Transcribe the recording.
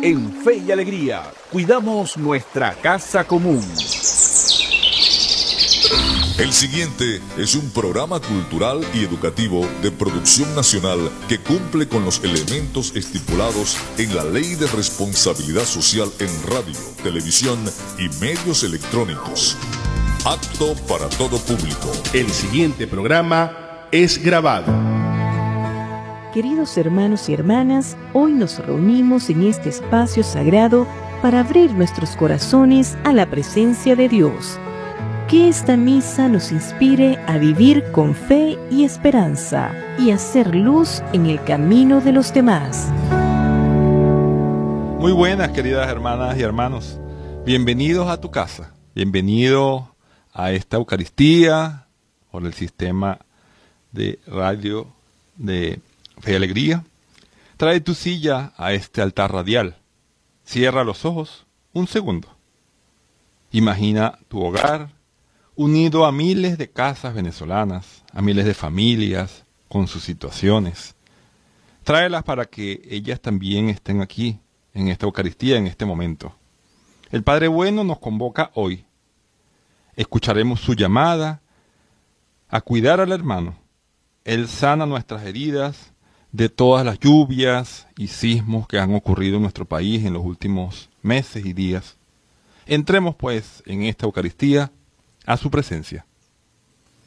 En Fe y Alegría, cuidamos nuestra casa común. El siguiente es un programa cultural y educativo de producción nacional que cumple con los elementos estipulados en la Ley de Responsabilidad Social en radio, televisión y medios electrónicos. Apto para todo público. El siguiente programa es grabado. Queridos hermanos y hermanas, hoy nos reunimos en este espacio sagrado para abrir nuestros corazones a la presencia de Dios. Que esta misa nos inspire a vivir con fe y esperanza y hacer luz en el camino de los demás. Muy buenas, queridas hermanas y hermanos. Bienvenidos a tu casa. Bienvenidos a esta Eucaristía por el sistema de radio de Fe y Alegría. Trae tu silla a este altar radial. Cierra los ojos un segundo. Imagina tu hogar unido a miles de casas venezolanas, a miles de familias con sus situaciones. Tráelas para que ellas también estén aquí, en esta Eucaristía, en este momento. El Padre Bueno nos convoca hoy. Escucharemos su llamada a cuidar al hermano. Él sana nuestras heridas de todas las lluvias y sismos que han ocurrido en nuestro país en los últimos meses y días. Entremos, pues, en esta Eucaristía a su presencia.